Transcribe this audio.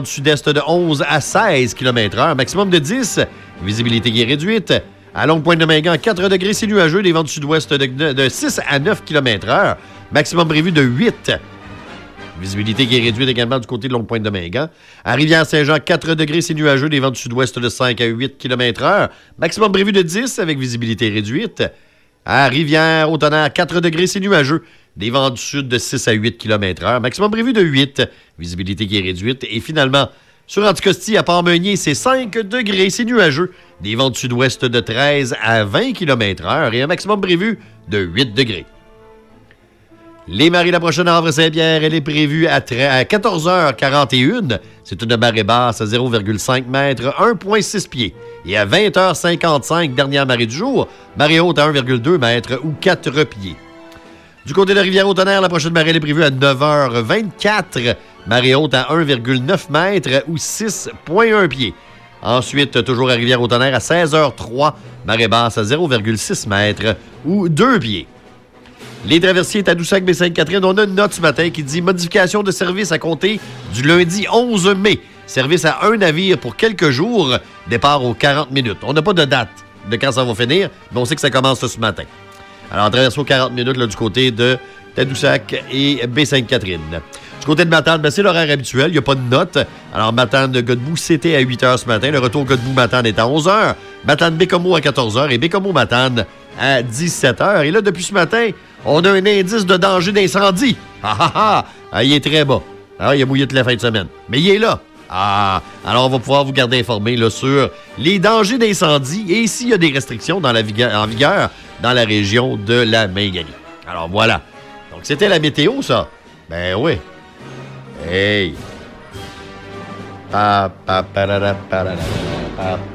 du sud-est de 11 à 16 km/h, maximum de 10. Visibilité qui est réduite. À Longue Pointe de Mingan, 4 degrés, c'est nuageux. Des vents du sud-ouest de 6 à 9 km/h, maximum prévu de 8. Visibilité qui est réduite également du côté de Longue Pointe de Mingan. À Rivière-Saint-Jean, 4 degrés, c'est nuageux. Des vents du sud-ouest de 5 à 8 km/h, maximum prévu de 10 avec visibilité réduite. À Rivière-au-Tonnerre, 4 degrés, c'est nuageux. Des vents du sud de 6 à 8 km/h, maximum prévu de 8. Visibilité qui est réduite. Et finalement, sur Anticosti, à Port-Meunier, c'est 5 degrés, c'est nuageux. Des vents du sud-ouest de 13 à 20 km/h et un maximum prévu de 8 degrés. Les marées, la prochaine à Havre-Saint-Pierre, elle est prévue à 14h41. C'est une marée basse à 0,5 mètres, 1,6 pieds. Et à 20h55, dernière marée du jour, marée haute à 1,2 mètres ou 4 pieds. Du côté de Rivière-au-Tonnerre, la prochaine marée elle est prévue à 9h24. Marée haute à 1,9 mètres ou 6,1 pieds. Ensuite, toujours à Rivière-au-Tonnerre, à 16h03, marée basse à 0,6 mètres ou 2 pieds. Les traversiers Tadoussac, Baie-Sainte-Catherine, on a une note ce matin qui dit « Modification de service à compter du lundi 11 mai. Service à un navire pour quelques jours. Départ aux 40 minutes. » On n'a pas de date de quand ça va finir, mais on sait que ça commence ce matin. Alors, traversée aux 40 minutes là, du côté de Tadoussac et Baie-Sainte-Catherine. Du côté de Matane, c'est l'horaire habituel. Il n'y a pas de note. Alors, Matane-Godbout, c'était à 8 h ce matin. Le retour Godbout-Matane est à 11 h. Matane-Bécomo à 14 h et Bécomo-Matane à 17 h. Et là, depuis ce matin, on a un indice de danger d'incendie. Il est très bas. Alors, il a mouillé toute la fin de semaine. Mais il est là. Alors on va pouvoir vous garder informé là, sur les dangers d'incendie et s'il y a des restrictions en vigueur dans la région de la Mingalie. Alors voilà. Donc c'était la météo, ça. Ben oui. Hey.